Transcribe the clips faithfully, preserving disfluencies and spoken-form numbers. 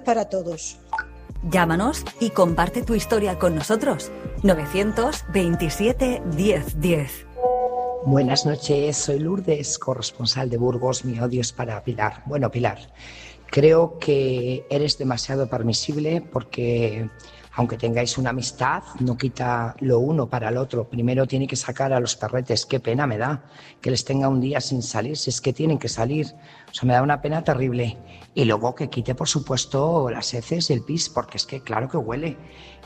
para todos. Llámanos y comparte tu historia con nosotros. novecientos veintisiete diez diez. Buenas noches, soy Lourdes, corresponsal de Burgos. Mi odio es para Pilar. Bueno, Pilar, creo que eres demasiado permisible porque, aunque tengáis una amistad, no quita lo uno para el otro. Primero tiene que sacar a los perretes. Qué pena me da que les tenga un día sin salir, si es que tienen que salir. O sea, me da una pena terrible. Y luego que quite, por supuesto, las heces y el pis, porque es que claro que huele.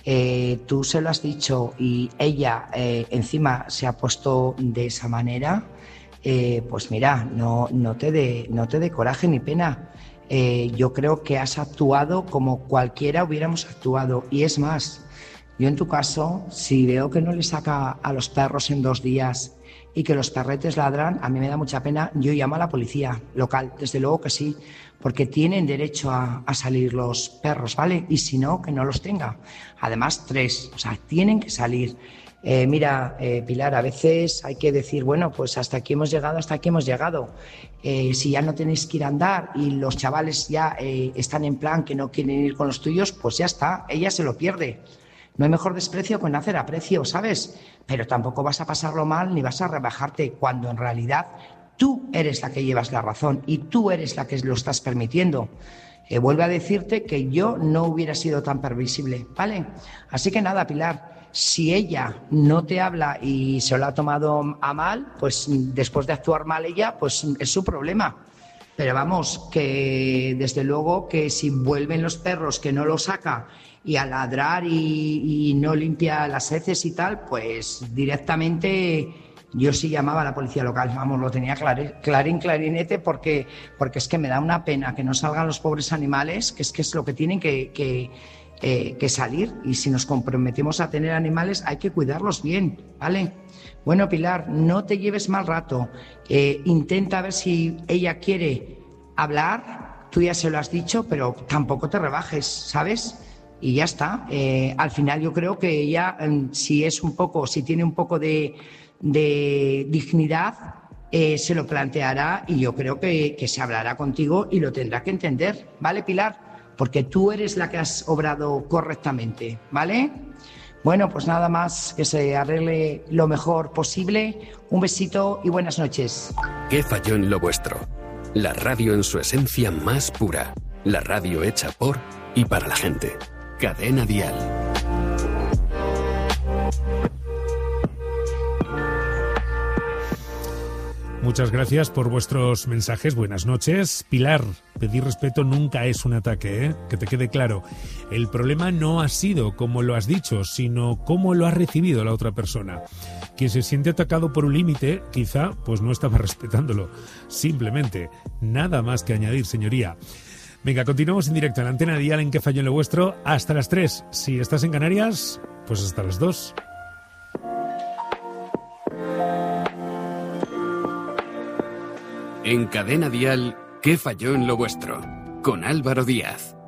Eh, tú se lo has dicho y ella eh, encima se ha puesto de esa manera. Eh, pues mira, no, no te dé no te dé coraje ni pena. Eh, yo creo que has actuado como cualquiera hubiéramos actuado. Y es más, yo en tu caso, si veo que no le saca a los perros en dos días y que los perretes ladran, a mí me da mucha pena, yo llamo a la policía local, desde luego que sí, porque tienen derecho a, a salir los perros, ¿vale? Y si no, que no los tenga. Además, tres, o sea, tienen que salir. Eh, mira, eh, Pilar, a veces hay que decir, bueno, pues hasta aquí hemos llegado, hasta aquí hemos llegado. Eh, si ya no tenéis que ir a andar y los chavales ya eh, están en plan que no quieren ir con los tuyos, pues ya está, ella se lo pierde. No hay mejor desprecio que nacer a precio, ¿sabes? Pero tampoco vas a pasarlo mal ni vas a rebajarte cuando en realidad tú eres la que llevas la razón y tú eres la que lo estás permitiendo. Eh, vuelvo a decirte que yo no hubiera sido tan permisible, ¿vale? Así que nada, Pilar, si ella no te habla y se lo ha tomado a mal, pues después de actuar mal ella, pues es su problema. Pero vamos, que desde luego que si vuelven los perros que no lo saca y a ladrar y, y no limpia las heces y tal, pues directamente yo sí llamaba a la policía local, vamos, lo tenía clar, clarín, clarinete, porque, porque es que me da una pena que no salgan los pobres animales, que es que es lo que tienen que, que, eh, que salir, y si nos comprometemos a tener animales hay que cuidarlos bien, ¿vale? Bueno, Pilar, no te lleves mal rato, eh, intenta ver si ella quiere hablar, tú ya se lo has dicho, pero tampoco te rebajes, ¿sabes? Y ya está. Eh, al final yo creo que ella, si es un poco, si tiene un poco de, de dignidad, eh, se lo planteará y yo creo que, que se hablará contigo y lo tendrá que entender, ¿vale, Pilar? Porque tú eres la que has obrado correctamente, ¿vale? Bueno, pues nada más, que se arregle lo mejor posible. Un besito y buenas noches. ¿Qué falló en lo vuestro? La radio en su esencia más pura. La radio hecha por y para la gente. Cadena Dial. Muchas gracias por vuestros mensajes. Buenas noches. Pilar, pedir respeto nunca es un ataque, ¿eh? Que te quede claro. El problema no ha sido como lo has dicho, sino cómo lo ha recibido la otra persona. Quien se siente atacado por un límite, quizá, pues no estaba respetándolo. Simplemente, nada más que añadir, señoría. Venga, continuamos en directo en la Antena Dial en ¿Qué falló en lo vuestro? Hasta las tres. Si estás en Canarias, pues hasta las dos. En Cadena Dial, ¿Qué falló en lo vuestro? Con Álvaro Díaz.